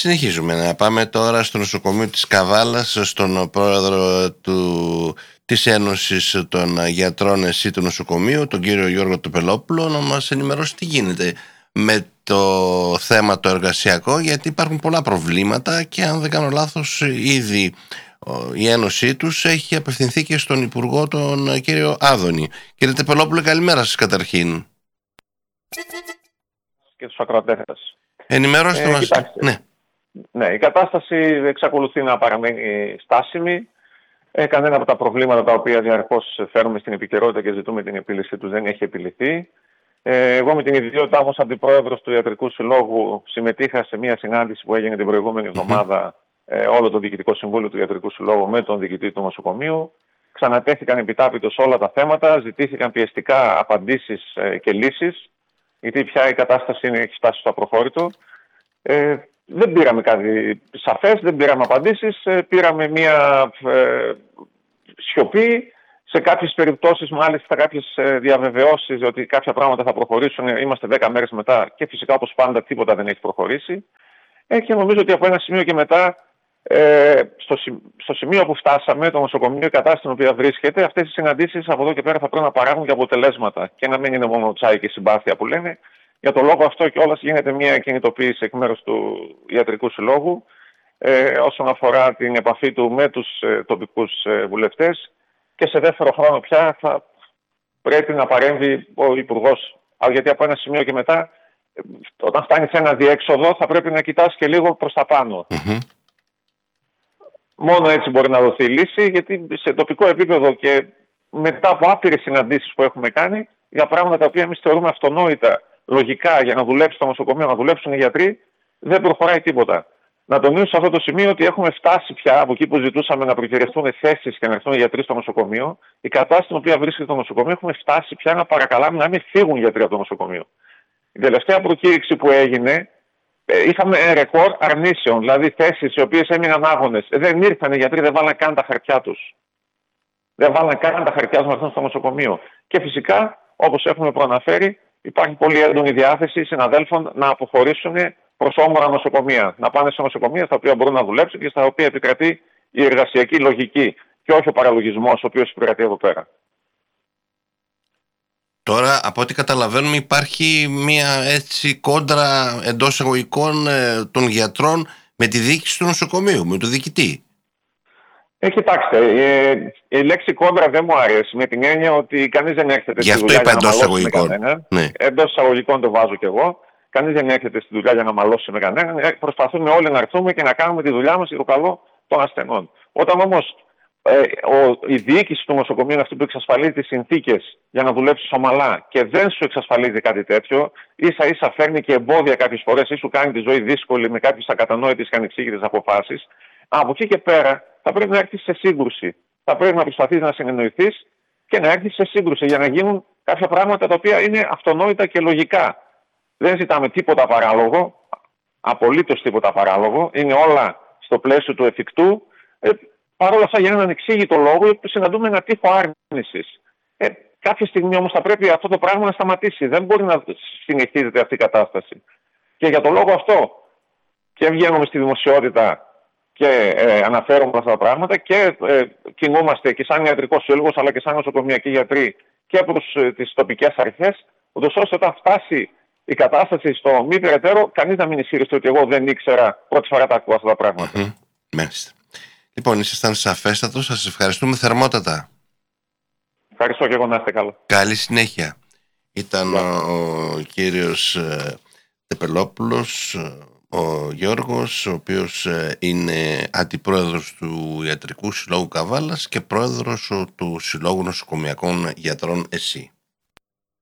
Συνεχίζουμε να πάμε τώρα στο νοσοκομείο της Καβάλας, στον πρόεδρο της Ένωσης των Γιατρών ΕΣΥ του νοσοκομείου, τον κύριο Γιώργο Τοπελόπουλο, να μας ενημερώσει τι γίνεται με το θέμα το εργασιακό, γιατί υπάρχουν πολλά προβλήματα και αν δεν κάνω λάθος ήδη η Ένωσή τους έχει απευθυνθεί και στον Υπουργό, τον κύριο Άδωνη. Κύριε Τοπελόπουλο, καλημέρα σας καταρχήν. Και τους ακροατές. Ενημερώστε μας. Ναι, η κατάσταση εξακολουθεί να παραμένει στάσιμη. Κανένα από τα προβλήματα τα οποία διαρκώς φέρνουμε στην επικαιρότητα και ζητούμε την επίλυση τους δεν έχει επιληθεί. Εγώ με την ιδιότητά μου ως αντιπρόεδρος του Ιατρικού Συλλόγου συμμετείχα σε μια συνάντηση που έγινε την προηγούμενη εβδομάδα όλο το Διοικητικό Συμβούλιο του Ιατρικού Συλλόγου με τον διοικητή του νοσοκομείου. Ξανατέθηκαν επιτάπητος όλα τα θέματα, ζητήθηκαν πιεστικά απαντήσεις και λύσεις, γιατί πια η κατάσταση έχει φτάσει στο απροχώρητο. Δεν πήραμε κάτι σαφές, δεν πήραμε απαντήσεις, πήραμε μια σιωπή. Σε κάποιες περιπτώσεις, μάλιστα, κάποιες διαβεβαιώσεις ότι κάποια πράγματα θα προχωρήσουν. Είμαστε 10 μέρες μετά και φυσικά, όπως πάντα, τίποτα δεν έχει προχωρήσει. Και νομίζω ότι από ένα σημείο και μετά, στο σημείο που φτάσαμε, το νοσοκομείο, η κατάσταση στην οποία βρίσκεται, αυτές οι συναντήσεις από εδώ και πέρα θα πρέπει να παράγουν και αποτελέσματα. Και να μην είναι μόνο τσάι και συμπάθεια που λένε. Για τον λόγο αυτό κιόλας γίνεται μια κινητοποίηση εκ μέρους του Ιατρικού Συλλόγου όσον αφορά την επαφή του με τους τοπικούς βουλευτές και σε δεύτερο χρόνο πια θα πρέπει να παρέμβει ο Υπουργός. Γιατί από ένα σημείο και μετά, όταν φτάνει σε ένα διέξοδο, θα πρέπει να κοιτάς και λίγο προς τα πάνω. Μόνο έτσι μπορεί να δοθεί λύση, γιατί σε τοπικό επίπεδο και μετά από άπειρες συναντήσεις που έχουμε κάνει για πράγματα τα οποία εμείς θεωρούμε αυτονόητα, λογικά, για να δουλέψει το νοσοκομείο, να δουλέψουν οι γιατροί, δεν προχωράει τίποτα. Να τονίσω σε αυτό το σημείο ότι έχουμε φτάσει πια από εκεί που ζητούσαμε να προκυρευτούν θέσεις και να έρθουν οι γιατροί στο νοσοκομείο. Η κατάσταση στην οποία βρίσκεται το νοσοκομείο, έχουμε φτάσει πια να παρακαλάμε να μην φύγουν οι γιατροί από το νοσοκομείο. Η τελευταία προκήρυξη που έγινε, είχαμε ρεκόρ αρνήσεων, δηλαδή θέσεις οι οποίες έμειναν άγονες. Δεν ήρθαν οι γιατροί, δεν βάλαν καν τα χαρτιά τους. Δεν βάλαν καν τα χαρτιά τους να έρθουν στο νοσοκομείο. Και φυσικά, όπως έχουμε προαναφέρει, υπάρχει πολύ έντονη διάθεση συναδέλφων να αποχωρήσουν προς όμορα νοσοκομεία. Να πάνε σε νοσοκομεία στα οποία μπορούν να δουλέψουν και στα οποία επικρατεί η εργασιακή λογική και όχι ο παραλογισμός ο οποίος επικρατεί εδώ πέρα. Τώρα, από ό,τι καταλαβαίνουμε, υπάρχει μια έτσι κόντρα εντός εγωικών των γιατρών με τη διοίκηση του νοσοκομείου, με τον διοικητή. Κοιτάξτε, η λέξη κόντρα δεν μου αρέσει, με την έννοια ότι κανείς δεν έρχεται στη δουλειά για να μαλώσει με κανέναν. Ναι. Εντός εισαγωγικών το βάζω κι εγώ. Κανείς δεν έρχεται στη δουλειά για να μαλώσει με κανέναν. Προσπαθούμε όλοι να έρθουμε και να κάνουμε τη δουλειά μας για το καλό των ασθενών. Όταν όμως η διοίκηση του νοσοκομείου είναι αυτή που εξασφαλίζει τις συνθήκες για να δουλέψεις ομαλά και δεν σου εξασφαλίζει κάτι τέτοιο, ίσα ίσα φέρνει και εμπόδια κάποιες φορές ή σου κάνει τη ζωή δύσκολη με κάποιες ακατανόητες και ανεξήγητες αποφάσεις, από εκεί και πέρα θα πρέπει να έρθεις σε σύγκρουση. Θα πρέπει να προσπαθείς να συνεννοηθείς και να έρθεις σε σύγκρουση για να γίνουν κάποια πράγματα τα οποία είναι αυτονόητα και λογικά. Δεν ζητάμε τίποτα παράλογο, απολύτως τίποτα παράλογο, είναι όλα στο πλαίσιο του εφικτού. Παρ' όλα αυτά, για έναν ανεξήγητο λόγο, συναντούμε ένα τείχο άρνησης. Κάποια στιγμή όμως θα πρέπει αυτό το πράγμα να σταματήσει. Δεν μπορεί να συνεχίζεται αυτή η κατάσταση. Και για τον λόγο αυτό και βγαίνουμε στη δημοσιότητα και αναφέρουμε αυτά τα πράγματα και κινούμαστε και σαν ιατρικός σύλλογος αλλά και σαν νοσοκομιακοί γιατροί και προς τις τοπικές αρχές, ούτως ώστε όταν φτάσει η κατάσταση στο μη περαιτέρω, κανείς να μην ισχυριστεί ότι εγώ δεν ήξερα, πρώτη φορά τα ακούω αυτά τα πράγματα. Μάλιστα. Λοιπόν, ήσασταν σαφέστατος, σας ευχαριστούμε θερμότατα. Ευχαριστώ και εγώ, να είστε καλά. Καλή συνέχεια. Ήταν ο κύριος Τοπελόπουλος, ο Γιώργος, ο οποίος είναι αντιπρόεδρος του Ιατρικού Συλλόγου Καβάλας και πρόεδρος του Συλλόγου Νοσοκομιακών Γιατρών ΕΣΥ.